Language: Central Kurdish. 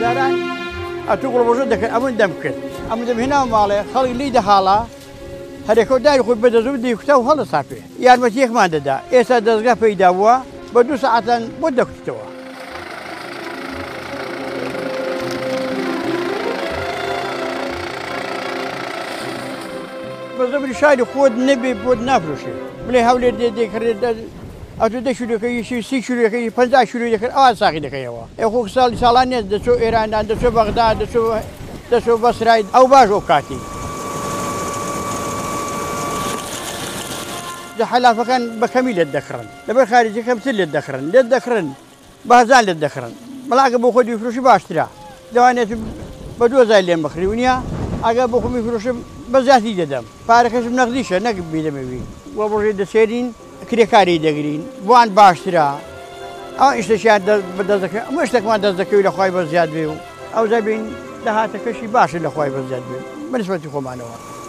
هەزاران ئەتوو ڕۆژە دەکەن ئەمن دەم کرد ئەمە دەمهێناوە ماڵێ خەڵک لی دەهاڵا هەرێکەوت داری خۆی بەدەزوو دیکوتە و هەڵە ساپێ یارمەتیەکمان دەدا ئێستا دەستگا پەیدا بووە بە 2 ساعتان بۆ دەکوتەوە. بەزەبری شاری خۆت نەبێ بۆت نافرۆشێ بڵێ هەولێر دێکرێت ئەتو 10 شیرەکەی 30 شیرەکەی 50 شیرۆ دەکرد ئەوان ساقی دەکەیەوە ئەخۆ ساڵی ساڵان نێت دەچۆ ئێرانان دەچۆ بەغدا دەچۆ بەسرای ئەو باش ئەو کاتی حەلافەکان بە کەمی لێت دەکڕن لەبەر خارجی کەمتر لێت دەکڕن بەهزار لێت دەکڕن بەڵاگە بۆ خۆی فروشی باشترە دەوانێت بە 2000 لێم بخری ونیە ئەگە بۆ خۆمی فرۆشم بە زیاتی دەدەم پارەکەشم نەقدیشە نەک بیدەمەوی وە بڕێ دەسێرین کرێکاری دەگرین بۆیان باشترە ئەو ئیشتەشیان بەدەست دەکەن ئەمە شتێکمان دەست دەکەوی لە خوای بە زیاد بێ و ئەو زەبین داهاتەکەشی باشە لە خوای بە زیاد بێ بەنسبەتی خۆمانەوە.